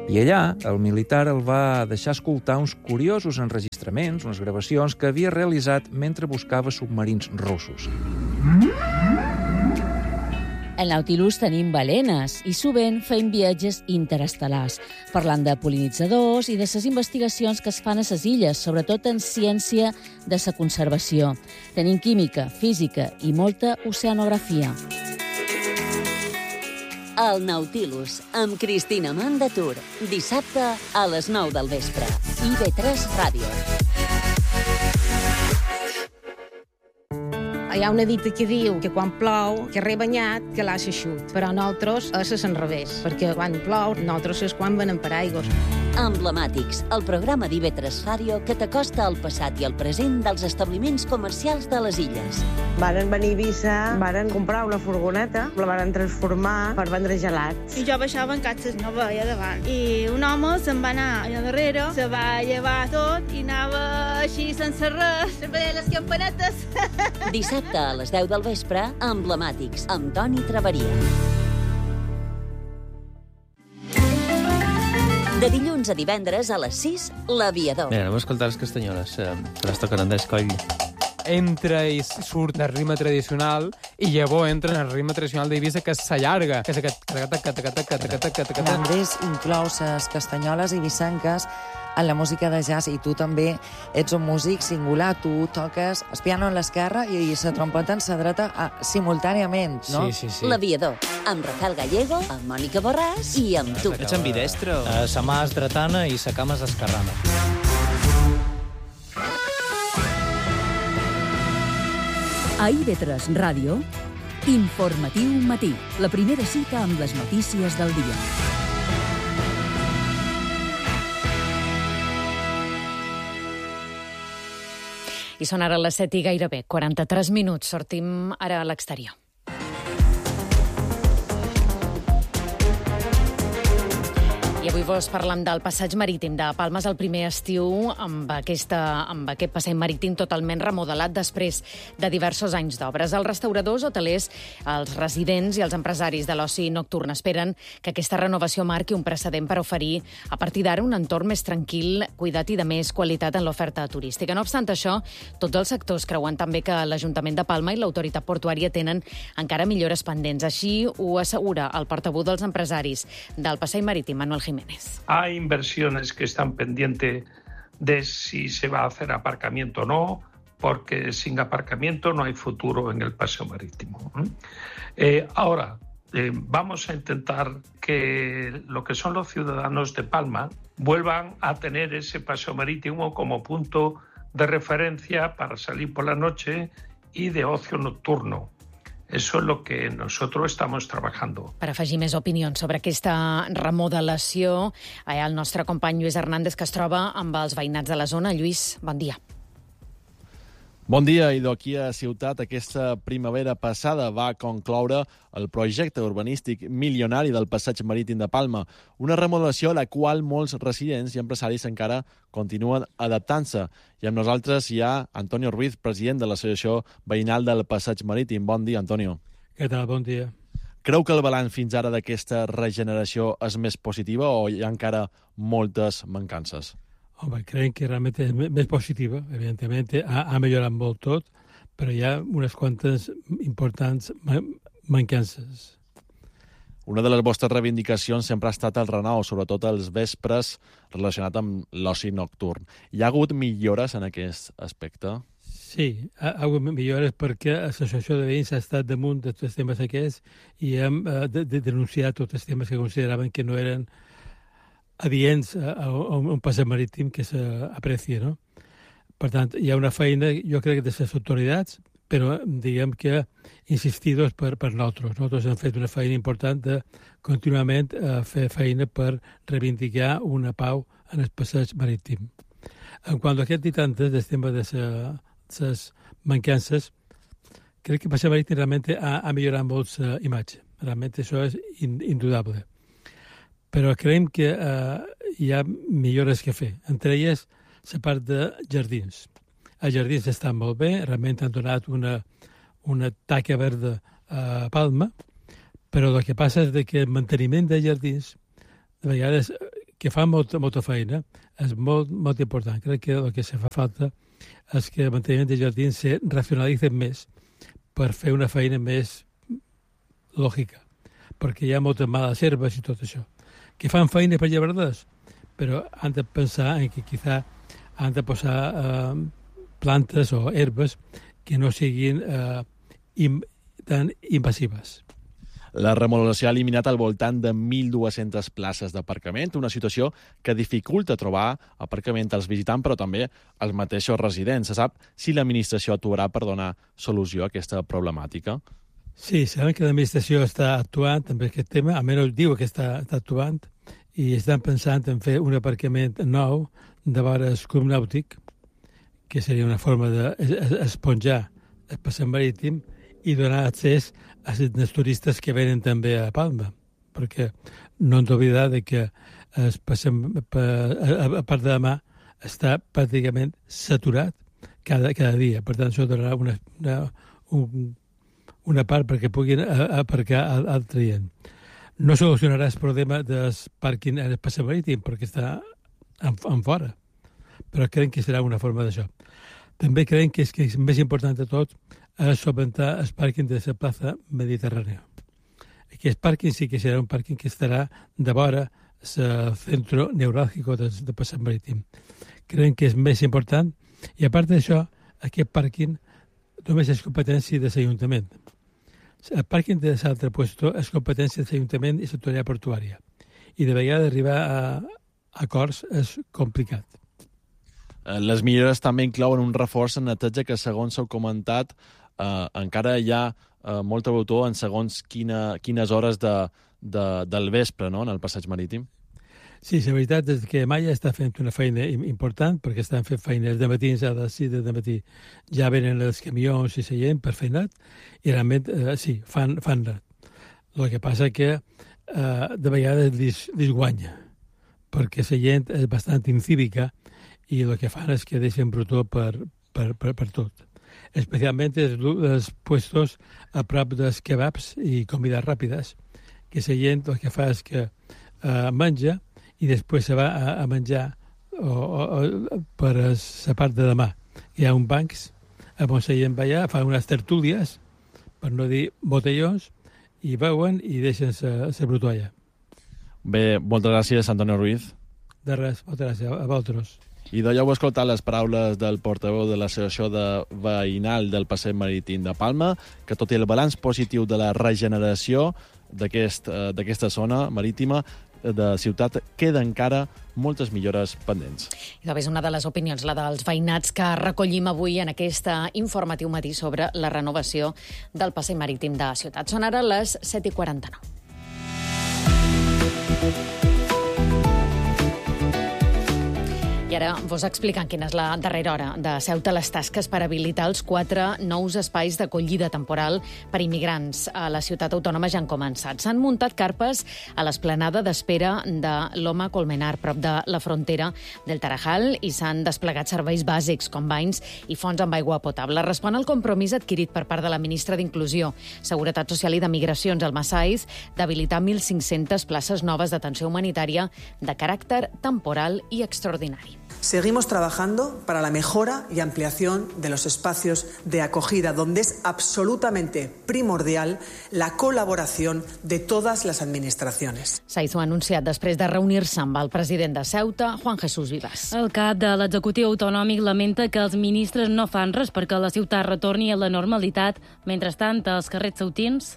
I allà el militar el va deixar escoltar uns curiosos enregistraments, unes gravacions que havia realitzat mentre buscava submarins russos. Al Nautilus tenim balenes i sovint fem viatges interestel·lars, parlant de pol·linitzadors i de les investigacions que es fan a les illes, sobretot en ciència de la conservació. Tenim química, física i molta oceanografia. El Nautilus, amb Cristina Mandatur, dissabte a les 9 del vespre. IB3 Ràdio. Hi ha una dita que diu que quan plou, que rebanyat, que l'ha eixut. Però nosaltres és al revés, perquè quan plou, nosaltres és quan venen per aigües. Emblemàtics, el programa d'IB3 Ràdio que t'acosta al passat i al present dels establiments comercials de les illes. Varen venir a Eivissa, varen comprar una furgoneta, la varen transformar per vendre gelats. I jo baixava en catxes, no veia davant. I un home se'n va anar allà darrere, se va llevar tot i anava així sense res, sempre deia les campanetes. Dissabte a les 10 del vespre, Emblemàtics, amb Toni Traveria. De dilluns a divendres a les 6, L'Aviador. Mira, anem a escoltar les castanyoles, que les toquen en d'escoll. Entra i surt del ritme tradicional i llavors entra en el ritme tradicional d'Eivissa, que s'allarga, que és aquest... L'Andrés inclou les castanyoles eivissenques en la música de jazz, i tu també ets un músic singular. Tu toques el piano a l'esquerra i la trompeta en la dreta simultàniament, no? Sí. L'Aviador, amb Rafael Gallego, amb Mònica Borràs i amb tu. Ets ambidestre? Sa mà és dretana i sa cama és esquerrana. A IB3 Ràdio, Informatiu Matí, la primera cita amb les notícies del dia. I són ara les 7 i gairebé 43 minuts. Sortim ara a l'exterior. I avui vos parlem del passeig marítim de Palma. És el primer estiu amb aquest passeig marítim totalment remodelat després de diversos anys d'obres. Els restauradors, hotelers, els residents i els empresaris de l'oci nocturn esperen que aquesta renovació marqui un precedent per oferir a partir d'ara un entorn més tranquil, cuidat i de més qualitat en l'oferta turística. No obstant això, tots els sectors creuen també que l'Ajuntament de Palma i l'autoritat portuària tenen encara millores pendents. Així ho assegura el portaveu dels empresaris del passeig marítim, Manuel Jiménez. Hay inversiones que están pendientes de si se va a hacer aparcamiento o no, porque sin aparcamiento no hay futuro en el paseo marítimo. Ahora, vamos a intentar que lo que son los ciudadanos de Palma vuelvan a tener ese paseo marítimo como punto de referencia para salir por la noche y de ocio nocturno. Eso es lo que nosotros estamos trabajando. Per afegir més opinions sobre aquesta remodelació, el nostre company Lluís Hernández, que es troba amb els veïnats de la zona. Lluís, bon dia. Bon dia, i d'aquí a Ciutat, aquesta primavera passada va concloure el projecte urbanístic milionari del passeig marítim de Palma, una remodelació a la qual molts residents i empresaris encara continuen adaptant-se. I amb nosaltres hi ha Antonio Ruiz, president de l'Associació Veïnal del Passeig Marítim. Bon dia, Antonio. Què tal? Bon dia. Creu que el balanç fins ara d'aquesta regeneració és més positiva o hi ha encara moltes mancances? Home, crec que realment és més positiva. Evidentment, ha millorat molt tot, però hi ha unes quantes importants mancances. Una de les vostres reivindicacions sempre ha estat el renou, sobretot els vespres relacionat amb l'oci nocturn. Hi ha hagut millores en aquest aspecte? Sí, ha hagut millores perquè l'Associació de Veïns ha estat damunt de tots els temes aquests i hem denunciat tots els temes que consideraven que no eren adients a un passeig marítim que s'aprecia, no? Per tant, hi ha una feina, jo crec, de les autoritats, però diguem que insistidos per nosaltres. Nosaltres hem fet una feina important de contínuament fer feina per reivindicar una pau en el passeig marítim. En quant a aquest i tantes del tema de les mancances, crec que el passeig marítim realment ha millorat molt la imatge. Realment això és indudable. Però creiem que hi ha millores que fer. Entre elles, la part de jardins. Els jardins estan molt bé, realment han donat una taca verda a Palma, però el que passa és que el manteniment de jardins de vegades que fa molta feina, és molt important. Crec que el que se fa falta és que el manteniment de jardins se racionalitzi més per fer una feina més lògica, perquè hi ha moltes males herbes i tot això, que fan feina per llevarders, però han de pensar en que quizá han de posar plantes o herbes que no siguin tan invasives. La remodelació ha eliminat al voltant de 1.200 places d'aparcament, una situació que dificulta trobar aparcament als visitants, però també als mateixos residents. Se sap si l'administració actuarà per donar solució a aquesta problemàtica? Sí, sabem que l'administració està actuant en aquest tema, almenys diu que està actuant, i estan pensant en fer un aparcament nou de vora el Club Nàutic, que seria una forma d'esponjar el passeig marítim i donar accés als turistes que venen també a Palma, perquè no hem d'oblidar que el passeig a part de demà està pràcticament saturat cada dia. Per tant, això donarà una part perquè puguin aparcar al traient. No solucionarà el problema del pàrquing en el passeig marítim, perquè està en fora, però crec que serà una forma d'això. També crec que és més important de tot és solventar el pàrquing de la plaça Mediterrània. Aquest pàrquing sí que serà un pàrquing que estarà de vora el centre neuràlgic del passeig marítim. Crec que és més important, i a part d'això, aquest pàrquing només és competència de l'Ajuntament. El pàrquing de l'altre lloc és competència de l'Ajuntament i l'autoritat portuària. I de vegades arribar a acords és complicat. Les millores també inclouen un reforç en neteja que, segons s'ha comentat, encara hi ha molta botó en segons quines hores del vespre, no?, en el passeig marítim. Sí, la veritat és que Maya està fent una feina important, perquè estan fent feines de matí, a les 6 del matí ja venen els camions i la gent per feinat, i realment, sí, fan res. El que passa que de vegades li guanya, perquè la gent és bastant incívica i el que fan és que deixen brutó per tot. Especialment els puestos a prop dels kebabs i comides ràpides, que la gent el que fa és que menja i després se va a menjar per la part de demà. Hi ha un bancs on la gent va allà, fa unes tertúlies, per no dir botellons, i veuen i deixen la brutó allà. Bé, moltes gràcies, Antonio Ruiz. De res, moltes gràcies a vosaltres. I ja heu escoltat les paraules del portaveu de l'Associació Veïnal del Passeig Marítim de Palma, que tot i el balanç positiu de la regeneració d'aquesta zona marítima de ciutat, queda encara moltes millores pendents. I és una de les opinions, la dels veïnats, que recollim avui en aquest informatiu matí sobre la renovació del passeig marítim de ciutat. Són ara les 7:49. I ara vos explicant quina és la darrera hora de Ceuta, les tasques per habilitar els 4 nous espais d'acollida temporal per immigrants a la ciutat autònoma ja han començat. S'han muntat carpes a l'esplanada d'espera de Loma Colmenar, prop de la frontera del Tarajal, i s'han desplegat serveis bàsics com banys i fonts amb aigua potable. Respon al compromís adquirit per part de la ministra d'Inclusió, Seguretat Social i de Migracions, Alma Saiz, d'habilitar 1.500 places noves d'atenció humanitària de caràcter temporal i extraordinari. Seguimos trabajando para la mejora y ampliación de los espacios de acogida, donde es absolutamente primordial la colaboración de todas las administraciones. Saiz ho ha anunciat després de reunir-se amb el president de Ceuta, Juan Jesús Vivas. El cap de l'executiu autonòmic lamenta que els ministres no fan res perquè la ciutat retorni a la normalitat. Mentrestant, als carrers ceutins...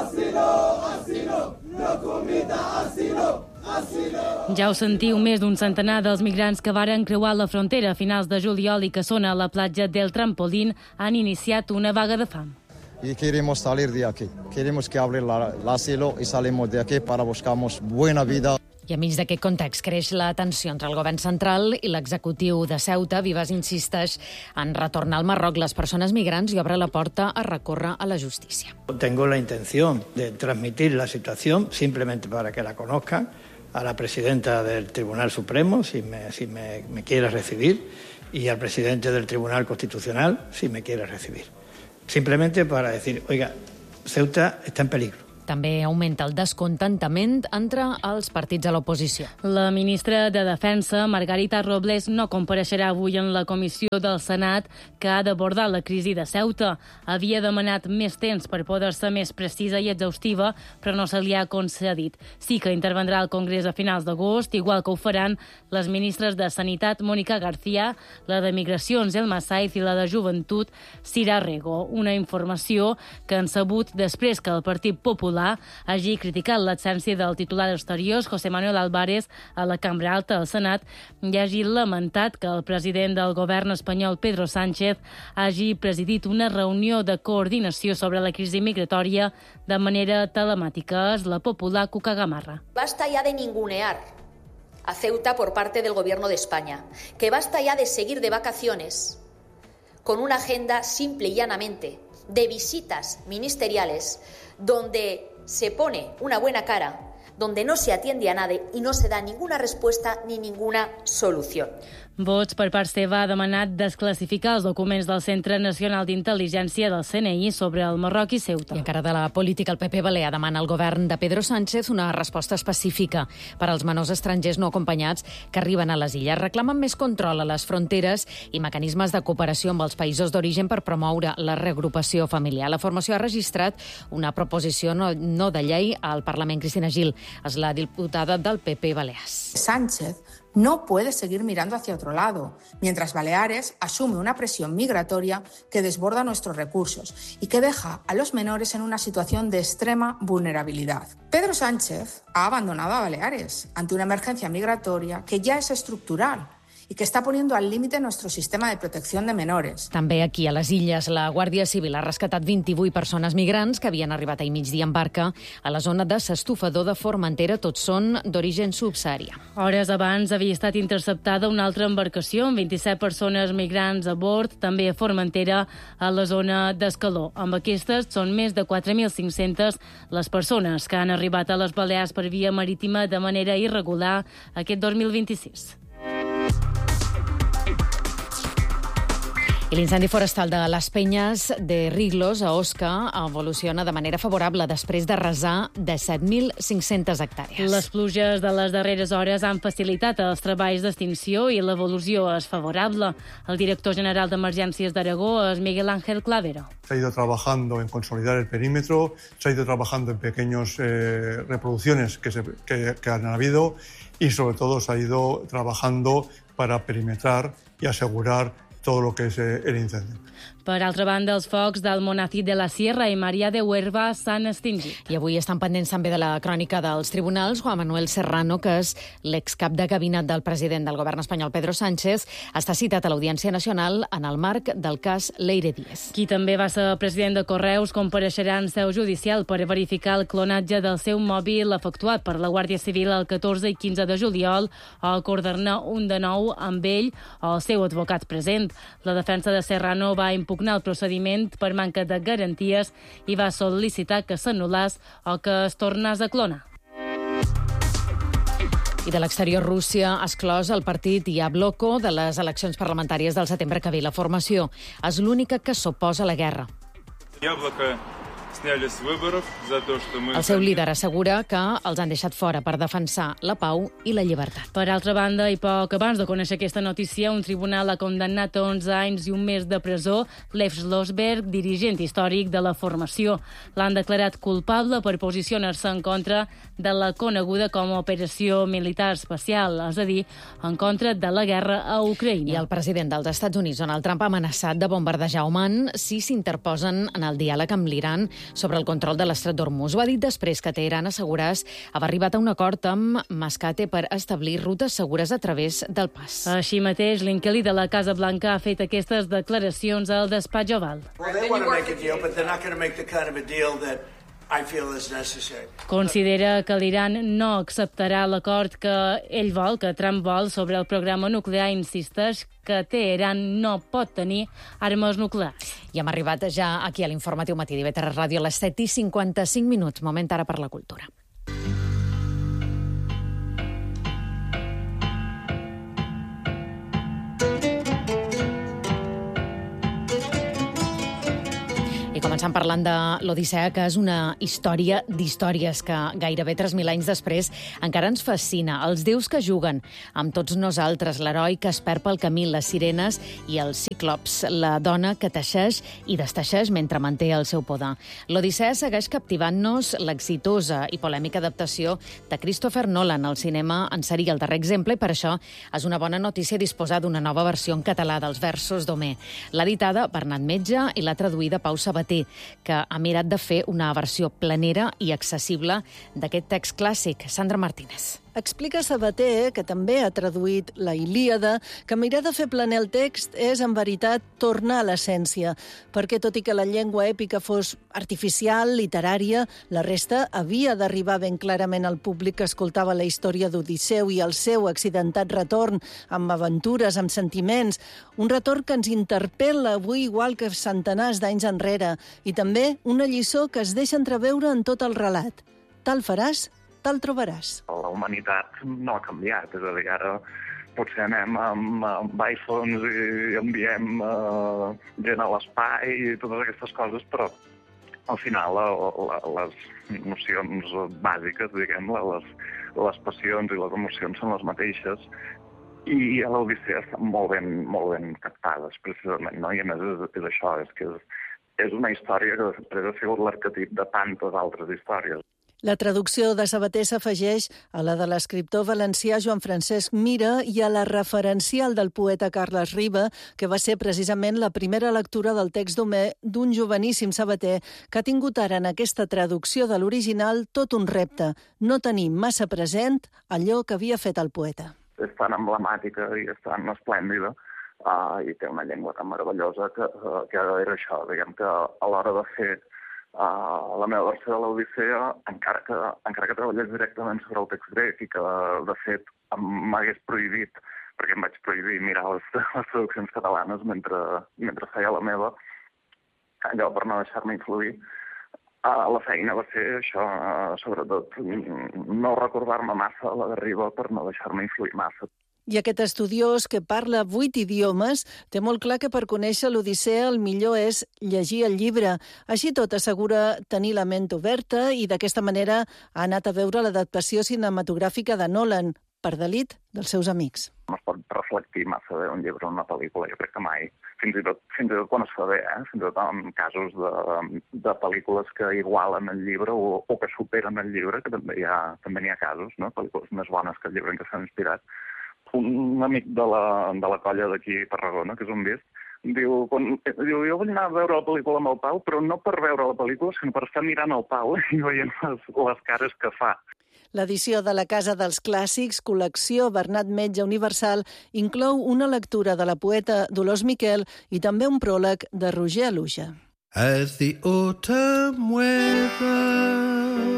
Ja ho sentiu, més d'un centenar dels migrants que varen creuar la frontera a finals de juliol i que són a la platja del Trampolín han iniciat una vaga de fam. Y queremos salir de aquí. Queremos que abra el asilo y salimos de aquí para buscamos buena vida. I enmig d'aquest context creix la tensió entre el govern central i l'executiu de Ceuta. Vivas insisteix en retornar al Marroc les persones migrants i obre la porta a recórrer a la justícia. Tengo la intención de transmitir la situación, simplemente para que la conozcan, a la presidenta del Tribunal Supremo, si me quiere recibir, y al presidente del Tribunal Constitucional, si me quiere recibir. Simplemente para decir, oiga, Ceuta está en peligro. També augmenta el descontentament entre els partits a l'oposició. La ministra de Defensa, Margarita Robles, no compareixerà avui en la comissió del Senat que ha d'abordar la crisi de Ceuta. Havia demanat més temps per poder ser més precisa i exhaustiva, però no se li ha concedit. Sí que intervendrà al Congrés a finals d'agost, igual que ho faran les ministres de Sanitat, Mónica García, la de Migracions, Elma Saiz, i la de Joventut, Cira Rego. Una informació que han sabut després que el Partit Popular hagi criticat l'absència del titular exterior, José Manuel Álvarez, a la Cambra Alta del Senat, i hagi lamentat que el president del govern espanyol, Pedro Sánchez, hagi presidit una reunió de coordinació sobre la crisi migratòria de manera telemàtica. És la Popular Cuca Gamarra. Basta ya de ningunear a Ceuta por parte del Gobierno de España, que basta ya de seguir de vacaciones con una agenda simple y llanamente de visitas ministeriales donde se pone una buena cara, donde no se atiende a nadie y no se da ninguna respuesta ni ninguna solución. Vox, per part seva, ha demanat desclassificar els documents del Centre Nacional d'Intel·ligència del CNI sobre el Marroc i Ceuta. I encara de la política, el PP Balear demana al govern de Pedro Sánchez una resposta específica per als menors estrangers no acompanyats que arriben a les illes. Reclamen més control a les fronteres i mecanismes de cooperació amb els països d'origen per promoure la reagrupació familiar. La formació ha registrat una proposició no de llei al Parlament. Cristina Gil és la diputada del PP Balears. Sánchez no puede seguir mirando hacia otro lado, mientras Baleares asume una presión migratoria que desborda nuestros recursos y que deja a los menores en una situación de extrema vulnerabilidad. Pedro Sánchez ha abandonado a Baleares ante una emergencia migratoria que ya es estructural i que està poniendo al límite nuestro sistema de protección de menores. També aquí a les illes, la Guàrdia Civil ha rescatat 28 persones migrants que havien arribat ahir migdia en barca a la zona de s'Estufador de Formentera. Tots són d'origen subsaharià. Hores abans havia estat interceptada una altra embarcació amb 27 persones migrants a bord, també a Formentera, a la zona d'Escaló. Amb aquestes són més de 4.500 les persones que han arribat a les Balears per via marítima de manera irregular aquest 2026. I l'incendi forestal de les Penyes de Riglos, a Osca, evoluciona de manera favorable després d'arrasar de 7.500 hectàrees. Les pluges de les darreres hores han facilitat els treballs d'extinció i l'evolució és favorable. El director general d'Emergències d'Aragó és Miguel Ángel Clavero. Se ha ido trabajando en consolidar el perímetro, se ha ido trabajando en pequeñas reproducciones que han habido y sobre todo se ha ido trabajando para perimetrar y asegurar todo lo que es el incendio. Per altra banda, els focs d'Almonacid de la Sierra i Maria de Huerva s'han extingit. I avui estan pendents també de la crònica dels tribunals. Juan Manuel Serrano, que és l'excap de gabinet del president del govern espanyol, Pedro Sánchez, està citat a l'Audiència Nacional en el marc del cas Leire Díez. Qui també va ser president de Correus compareixerà en seu judicial per verificar el clonatge del seu mòbil efectuat per la Guàrdia Civil el 14 i 15 de juliol o acordar-ne un de nou amb ell o el seu advocat present. La defensa de Serrano va impugnar el procediment per manca de garanties i va sol·licitar que s'anul·lés o que es tornés a clonar. I de l'exterior, Rússia ha exclòs el partit Yabloko de les eleccions parlamentàries del setembre que ve. La formació és l'única que s'oposa a la guerra. El seu líder assegura que els han deixat fora per defensar la pau i la llibertat. Per altra banda, i poc abans de conèixer aquesta notícia, un tribunal ha condemnat a 11 anys i un mes de presó Lev Slosberg, dirigent històric de la formació. L'han declarat culpable per posicionar-se en contra de la coneguda com a operació militar especial, és a dir, en contra de la guerra a Ucraïna. I el president dels Estats Units, Donald Trump, ha amenaçat de bombardejar Oman si s'interposen en el diàleg amb l'Iran sobre el control de l'estret d'Hormuz. Ho ha dit després que Teheran asseguràs haver arribat a un acord amb Mascate per establir rutes segures a través del pas. Així mateix, l'inquilí de la Casa Blanca ha fet aquestes declaracions al despatx Oval. Considera que l'Iran no acceptarà l'acord que ell vol, que Trump vol, sobre el programa nuclear. Insisteix que Teheran no pot tenir armes nuclears. I hem arribat ja aquí a l'informatiu matí d'IV3 Ràdio a les 7:55. Moment ara per la cultura. I comencem començant parlant de l'Odissea, que és una història d'històries que gairebé 3.000 anys després encara ens fascina. Els déus que juguen amb tots nosaltres, l'heroi que es perd pel camí, les sirenes i el cíclops, la dona que teixeix i desteixeix mentre manté el seu poder. L'Odissea segueix captivant-nos l'exitosa i polèmica adaptació de Christopher Nolan al cinema en seria el darrer exemple, i per això és una bona notícia disposar d'una nova versió en català dels versos d'Homer. L'ha editada Bernat Metge i l'ha traduïda Pau Sabater, que ha mirat de fer una versió planera i accessible d'aquest text clàssic. Sandra Martínez. Explica Sabater, que també ha traduït la Ilíada, que mirar de fer planer el text és, en veritat, tornar a l'essència, perquè tot i que la llengua èpica fos artificial, literària, la resta havia d'arribar ben clarament al públic que escoltava la història d'Odisseu i el seu accidentat retorn, amb aventures, amb sentiments, un retorn que ens interpel·la avui igual que centenars d'anys enrere, i també una lliçó que es deixa entreveure en tot el relat. Tal faràs, tal trobaràs. La humanitat no ha canviat, és a dir, ara potser anem amb iPhones i enviem gent a l'espai i totes aquestes coses, però al final les nocions bàsiques, diguem-ne, les passions i les emocions són les mateixes, i a l'Odissea estan molt ben captades, precisament, no? I a més és això, és que és una història que després ha sigut l'arquetip de tantes altres històries. La traducció de Sabater s'afegeix a la de l'escriptor valencià Joan Francesc Mira i a la referencial del poeta Carles Riba, que va ser precisament la primera lectura del text d'Homer d'un joveníssim Sabater que ha tingut ara en aquesta traducció de l'original tot un repte, no tenir massa present allò que havia fet el poeta. És tan emblemàtica i és tan esplèndida i té una llengua tan meravellosa que era això, diguem que a l'hora de fer la meva versió de l'Odissea, encara que treballés directament sobre el text grec i que, de fet, m'hagués prohibit, perquè em vaig prohibir mirar les traduccions catalanes mentre feia la meva, allò per no deixar-me influir, la feina va ser això, sobretot, no recordar-me massa la de Riba per no deixar-me influir massa. I aquest estudiós, que parla 8 idiomes, té molt clar que per conèixer l'Odissea el millor és llegir el llibre. Així tot assegura tenir la ment oberta i d'aquesta manera ha anat a veure l'adaptació cinematogràfica de Nolan, per delit dels seus amics. No es pot reflectir massa bé un llibre o una pel·lícula, jo crec que mai. Fins i tot quan es fa bé, fins i tot en casos de pel·lícules que igualen el llibre o que superen el llibre, que també n'hi ha casos, no? Pel·lícules més bones que el llibre en què s'han inspirat. Un amic de la colla d'aquí a Tarragona, que és un vist, diu, jo vull anar a veure la pel·lícula amb el Pau, però no per veure la pel·lícula, sinó per estar mirant el Pau i veient les cares que fa. L'edició de la Casa dels Clàssics, col·lecció Bernat Metge Universal, inclou una lectura de la poeta Dolors Miquel i també un pròleg de Roger Aluja. As the autumn weather.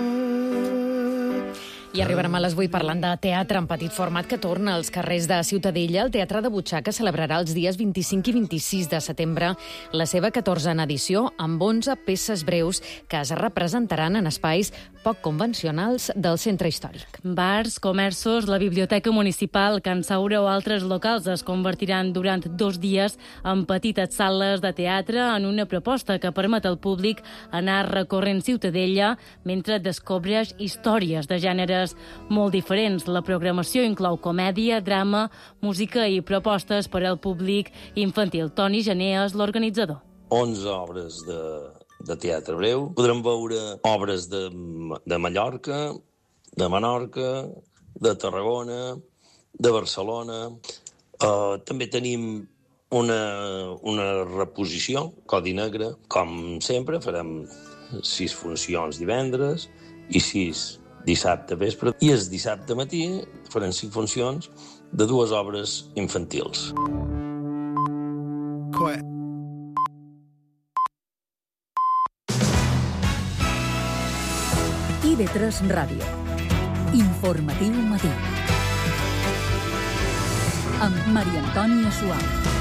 I arribarem a les 8 parlant de teatre en petit format que torna als carrers de Ciutadella. El Teatre de Butxaca celebrarà els dies 25 i 26 de setembre la seva 14a edició amb 11 peces breus que es representaran en espais poc convencionals del centre històric. Bars, comerços, la Biblioteca Municipal, Can Saura o altres locals es convertiran durant 2 dies en petites sales de teatre en una proposta que permet al públic anar recorrent Ciutadella mentre descobreix històries de gèneres molt diferents. La programació inclou comèdia, drama, música i propostes per al públic infantil. Toni Gené és l'organitzador. 11 obres de teatre breu. Podrem veure obres de Mallorca, de Menorca, de Tarragona, de Barcelona. També tenim una reposició, Codi Negre. Com sempre, farem 6 funcions divendres i 6 dissabte vespre, i el dissabte matí farem 5 funcions de 2 obres infantils. IB3 Ràdio. Informatiu matí. Amb Maria Antònia Suau.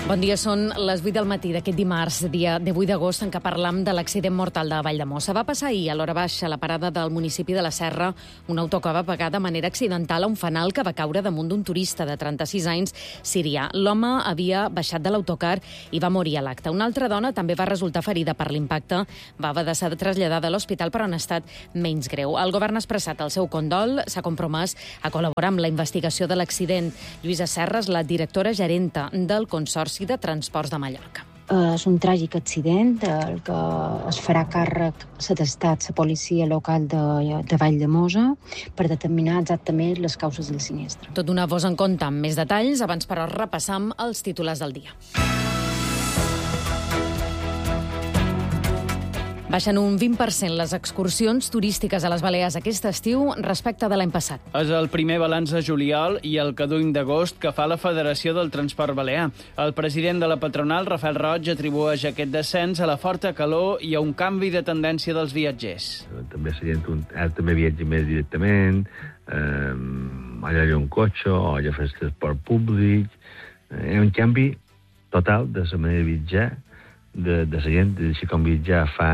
Bon dia, són les 8 del matí d'aquest dimarts, dia 18 d'agost, en què parlam de l'accident mortal de Valldemossa. Va passar ahir, a l'hora baixa, a la parada del municipi de la Serra, un auto que va pegar de manera accidental a un fanal que va caure damunt d'un turista de 36 anys sirià. L'home havia baixat de l'autocar i va morir a l'acte. Una altra dona també va resultar ferida per l'impacte. Va haver de ser traslladada a l'hospital, però en estat menys greu. El govern ha expressat el seu condol, s'ha compromès a col·laborar amb la investigació de l'accident. Lluïsa Serres, la directora gerenta del Consorci de Transports de Mallorca. És un tràgic accident del que es farà càrrec la policia local de Valldemossa per determinar exactament les causes del sinistre. Tot donar-vos en compte amb més detalls, abans però repassam els titulars del dia. Baixen un 20% les excursions turístiques a les Balears aquest estiu respecte de l'any passat. És el primer balanç de juliol i el que duim d'agost que fa la Federació del Transport Balear. El president de la patronal, Rafael Roig, atribueix aquest descens a la forta calor i a un canvi de tendència dels viatgers. També la gent també viatja més directament, allà hi ha un cotxe, o hi ha transport públic. Hi ha un canvi total de la manera de viatjar, de la gent, així com viatjar fa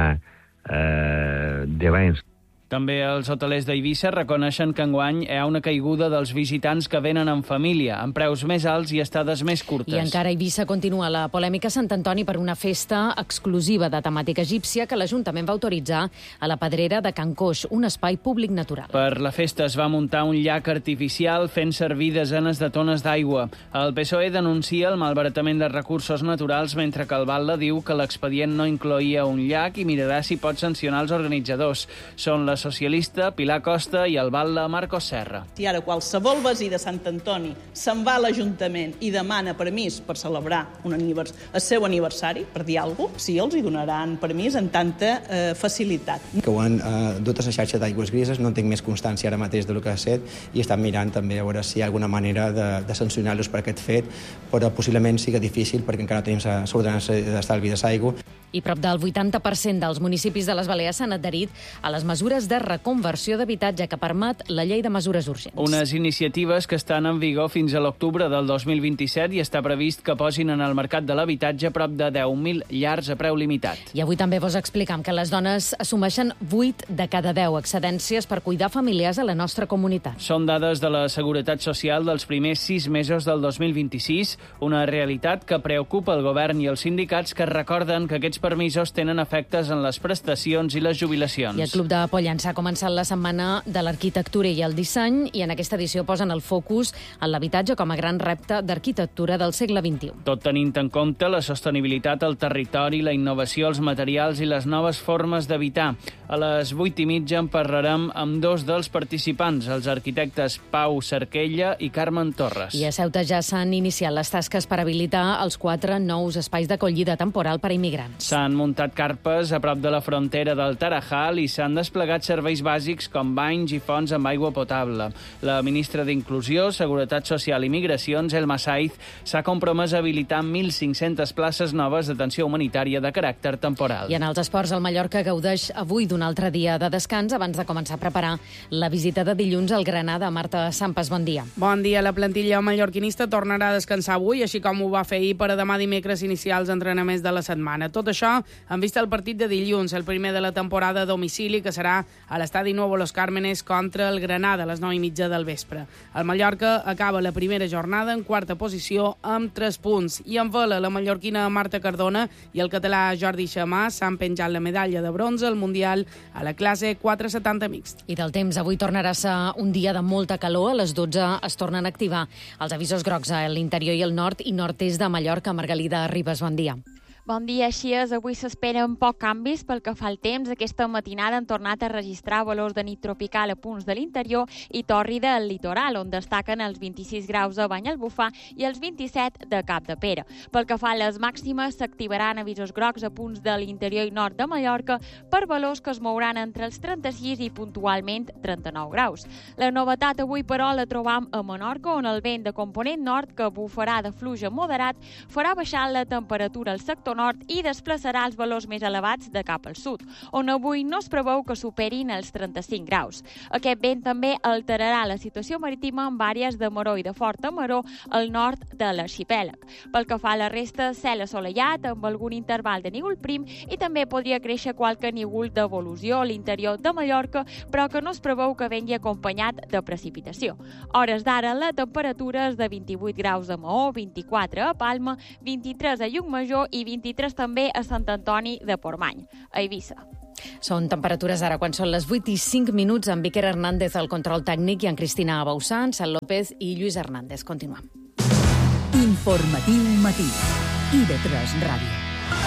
10 anys. També els hotelers d'Eivissa reconeixen que enguany hi ha una caiguda dels visitants que venen en família, amb preus més alts i estades més curtes. I encara a Eivissa continua la polèmica a Sant Antoni per una festa exclusiva de temàtica egípcia que l'Ajuntament va autoritzar a la Pedrera de Can Coix, un espai públic natural. Per la festa es va muntar un llac artificial fent servir desenes de tones d'aigua. El PSOE denuncia el malbaratament de recursos naturals, mentre que el Batlle diu que l'expedient no incloïa un llac i mirarà si pot sancionar els organitzadors. Són la socialista Pilar Costa i el batlle Marcos Serra. Si ara qualsevol veí de Sant Antoni se'n va a l'Ajuntament i demana permís per celebrar el seu aniversari, per dir alguna cosa, sí, els hi donaran permís en tanta facilitat. Que ho han dut a la xarxa d'aigües grises, no tinc més constància ara mateix del que ha set i estan mirant també a veure si hi ha alguna manera de sancionar-los per aquest fet, però possiblement sigui difícil perquè encara no tenim l'ordenança d'estalvi de l'aigua. I prop del 80% dels municipis de les Balears s'han adherit a les mesures de reconversió d'habitatge que permet la llei de mesures urgents. Unes iniciatives que estan en vigor fins a l'octubre del 2027 i està previst que posin en el mercat de l'habitatge prop de 10.000 llars a preu limitat. I avui també vos explicam que les dones assumeixen 8 de cada 10 excedències per cuidar familiars a la nostra comunitat. Són dades de la Seguretat Social dels primers 6 mesos del 2026, una realitat que preocupa el govern i els sindicats, que recorden que aquests permisos tenen efectes en les prestacions i les jubilacions. I el Club de Pollença ha començat la setmana de l'arquitectura i el disseny i en aquesta edició posen el focus en l'habitatge com a gran repte d'arquitectura del segle XXI. Tot tenint en compte la sostenibilitat al territori, la innovació, els materials i les noves formes d'habitar. A les 8:30 en parlarem amb dos dels participants, els arquitectes Pau Cerquella i Carmen Torres. I a Ceuta ja s'han iniciat les tasques per habilitar els 4 nous espais d'acollida temporal per a immigrants. S'han muntat carpes a prop de la frontera del Tarajal i s'han desplegat serveis bàsics com banys i fonts amb aigua potable. La ministra d'Inclusió, Seguretat Social i Migracions, Elma Saiz, s'ha compromès a habilitar 1.500 places noves d'atenció humanitària de caràcter temporal. I en els esports, el Mallorca gaudeix avui d'un altre dia de descans abans de començar a preparar la visita de dilluns al Granada. Marta Sampas, bon dia. Bon dia. La plantilla mallorquinista tornarà a descansar avui, així com ho va fer ahir per a demà dimecres iniciar els entrenaments de la setmana. Tot això han vist el partit de dilluns, el primer de la temporada a domicili, que serà a l'estadi Nuevo Los Cármenes contra el Granada a les 9:30 del vespre. El Mallorca acaba la primera jornada en quarta posició amb 3 punts. I en vela, la mallorquina Marta Cardona i el català Jordi Xamà s'han penjat la medalla de bronze al Mundial a la classe 470 mixt. I del temps, avui tornarà a ser un dia de molta calor. A les 12 es tornen a activar els avisos grocs a l'interior i el nord i nord-est de Mallorca. Margalida Ribas, bon dia. Bon dia, així és. Avui s'esperen poc canvis pel que fa al temps. Aquesta matinada han tornat a registrar valors de nit tropical a punts de l'interior i tòrrida al litoral, on destaquen els 26 graus a Banyalbufar i els 27 de Capdepera. Pel que fa a les màximes, s'activaran avisos grocs a punts de l'interior i nord de Mallorca per valors que es mouran entre els 36 i puntualment 39 graus. La novetat avui, però, la trobam a Menorca, on el vent de component nord, que bufarà de fluix a moderat, farà baixar la temperatura al sector nord i desplaçarà els valors més elevats de cap al sud, on avui no es preveu que superin els 35 graus. Aquest vent també alterarà la situació marítima amb àrees de maró i de forta maró al nord de l'arxipèlag. Pel que fa a la resta, cel assolellat amb algun interval de nígol prim i també podria créixer qualque nígol d'evolució a l'interior de Mallorca, però que no es preveu que vengui acompanyat de precipitació. Hores d'ara, la temperatura és de 28 graus a Maó, 24 a Palma, 23 a Llucmajor i 23 també a Sant Antoni de Portmany, a Eivissa. Són temperatures ara quan són les 8:05 amb Iker Hernández al control tècnic i en Cristina Bausán, Sant López i Lluís Hernández. Continuem. Informatiu matí. IB3 Ràdio.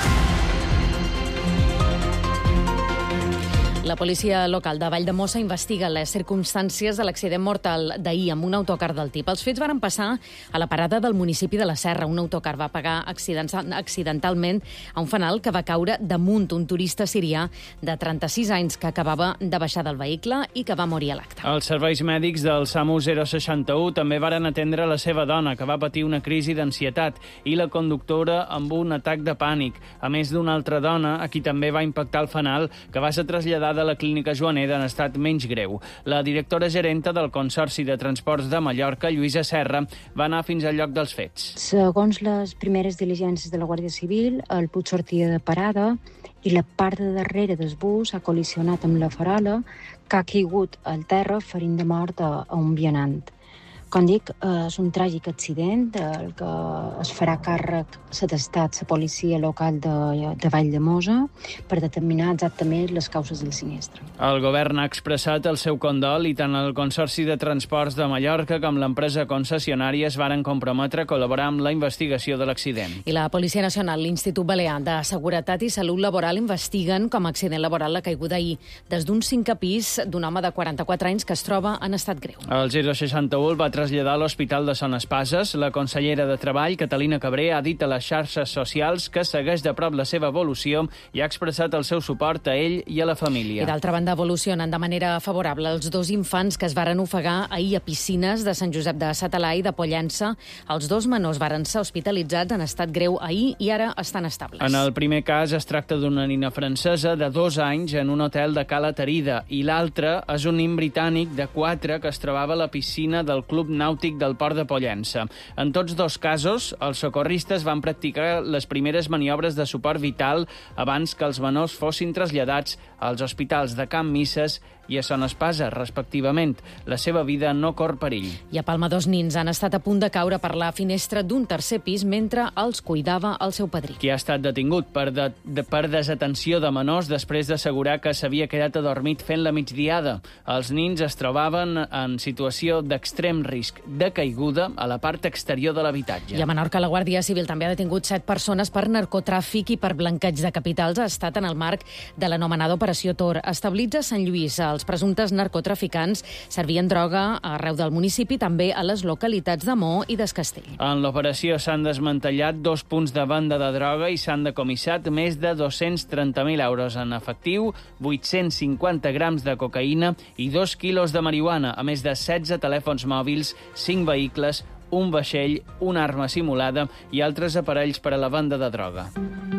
La policia local de Valldemossa investiga les circumstàncies de l'accident mortal d'ahir amb un autocar del tip. Els fets varen passar a la parada del municipi de la Serra. Un autocar va pegar accidentalment a un fanal que va caure damunt un turista sirià de 36 anys que acabava de baixar del vehicle i que va morir a l'acte. Els serveis mèdics del SAMU 061 també varen atendre la seva dona, que va patir una crisi d'ansietat, i la conductora amb un atac de pànic, a més d'una altra dona a qui també va impactar el fanal, que va ser traslladada de la clínica Joaneda en estat menys greu. La directora gerenta del Consorci de Transports de Mallorca, Lluïsa Serra, va anar fins al lloc dels fets. Segons les primeres diligències de la Guàrdia Civil, el Puig sortia de parada i la part de darrere del bus ha col·lisionat amb la farola, que ha caigut al terra ferint de mort a un vianant. Com dic, és un tràgic accident del que es farà càrrec l'Estat, la policia local de Valldemossa, per determinar exactament les causes del sinistre. El govern ha expressat el seu condol i tant el Consorci de Transports de Mallorca com l'empresa concessionària es varen comprometre a col·laborar amb la investigació de l'accident. I la Policia Nacional, l'Institut Balear de Seguretat i Salut Laboral investiguen com a accident laboral la caiguda ahir des d'un 5è pis d'un home de 44 anys que es troba en estat greu. El 061 el va traslladar a l'Hospital de Son Espases. La consellera de Treball, Catalina Cabré, ha dit a les xarxes socials que segueix de prop la seva evolució i ha expressat el seu suport a ell i a la família. I d'altra banda, evolucionen de manera favorable els dos infants que es varen ofegar ahir a piscines de Sant Josep de Sa Talaia i de Pollença. Els dos menors varen ser hospitalitzats en estat greu ahir i ara estan estables. En el primer cas es tracta d'una nina francesa de 2 anys en un hotel de Cala Tarida i l'altre és un nin britànic de 4 que es trobava a la piscina del Club Nàutic del Port de Pollença. En tots dos casos, els socorristes van practicar les primeres maniobres de suport vital abans que els menors fossin traslladats als hospitals de Can Misses i a Son Espases, respectivament. La seva vida no corre perill. I a Palma, 2 nins han estat a punt de caure per la finestra d'un 3è pis mentre els cuidava el seu padrí. Qui ha estat detingut per desatenció de menors després d'assegurar que s'havia quedat adormit fent la migdiada. Els nins es trobaven en situació d'extrem risc de caiguda a la part exterior de l'habitatge. I a Menorca, la Guàrdia Civil també ha detingut 7 persones per narcotràfic i per blanqueig de capitals. Ha estat en el marc de l'anomenada Operació Tor. Establits a Sant Lluís, els presumptes narcotraficants servien droga arreu del municipi, també a les localitats de Maó i d'Escastell. En l'operació s'han desmantellat 2 punts de venda de droga i s'han decomissat més de 230.000 euros en efectiu, 850 grams de cocaïna i 2 quilos de marihuana, a més de 16 telèfons mòbils, 5 vehicles, un vaixell, una arma simulada i altres aparells per a la venda de droga.